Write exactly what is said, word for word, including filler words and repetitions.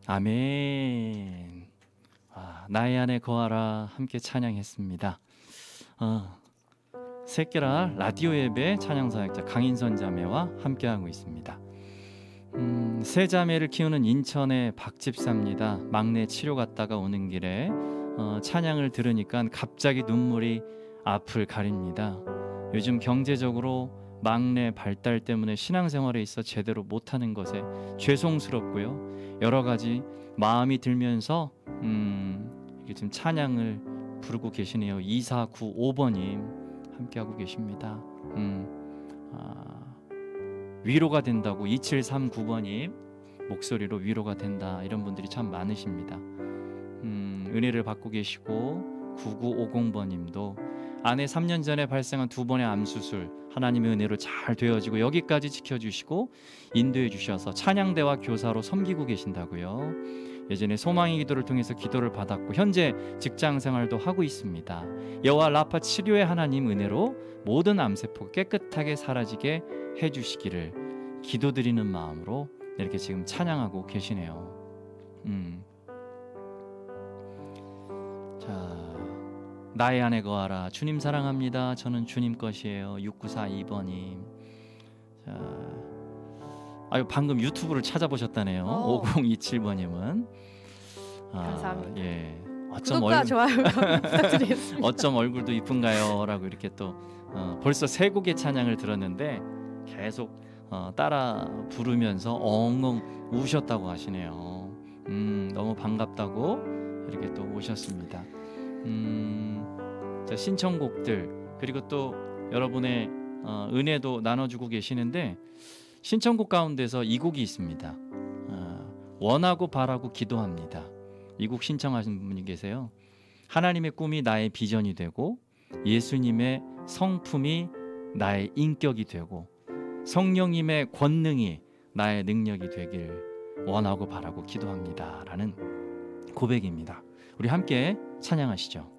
아멘. 아, 나의 안에 거하라 함께 찬양했습니다. 어, 새끼라 라디오 예배 찬양사역자 강인선 자매와 함께하고 있습니다. 음, 세 자매를 키우는 인천의 박집사입니다. 막내 치료 갔다가 오는 길에 어, 찬양을 들으니까 갑자기 눈물이 앞을 가립니다. 요즘 경제적으로 막내 발달 때문에 신앙생활에 있어 제대로 못하는 것에 죄송스럽고요. 여러 가지 마음이 들면서 음, 이게 지금 찬양을 부르고 계시네요. 이사구오 번님 함께하고 계십니다. 음, 아, 위로가 된다고 이칠삼구 번님 목소리로 위로가 된다 이런 분들이 참 많으십니다. 음, 은혜를 받고 계시고 구구오공 번님도 아내 삼 년 전에 발생한 두 번의 암수술 하나님의 은혜로 잘 되어지고 여기까지 지켜주시고 인도해 주셔서 찬양대와 교사로 섬기고 계신다고요. 예전에 소망의 기도를 통해서 기도를 받았고 현재 직장생활도 하고 있습니다. 여호와 라파 치료의 하나님 은혜로 모든 암세포가 깨끗하게 사라지게 해주시기를 기도드리는 마음으로 이렇게 지금 찬양하고 계시네요. 음. 자, 나의 안에 거하라 주님 사랑합니다. 저는 주님 것이에요. 육구사이 번님. 자, 아유 방금 유튜브를 찾아보셨다네요. 오. 오공이칠 번님은 아, 감사합니다. 예. 어쩜 구독과 얼굴, 좋아요 부탁드리겠습니다. 어쩜 얼굴도 이쁜가요? 라고 이렇게 또 어, 벌써 세 곡의 찬양을 들었는데 계속 어, 따라 부르면서 엉엉 우셨다고 하시네요. 음, 너무 반갑다고 이렇게 또 오셨습니다. 음, 자, 신청곡들 그리고 또 여러분의 어, 은혜도 나눠주고 계시는데 신청곡 가운데서 이 곡이 있습니다. 어, 원하고 바라고 기도합니다. 이 곡 신청하신 분이 계세요. 하나님의 꿈이 나의 비전이 되고 예수님의 성품이 나의 인격이 되고 성령님의 권능이 나의 능력이 되길 원하고 바라고 기도합니다 라는 고백입니다. 우리 함께 찬양하시죠.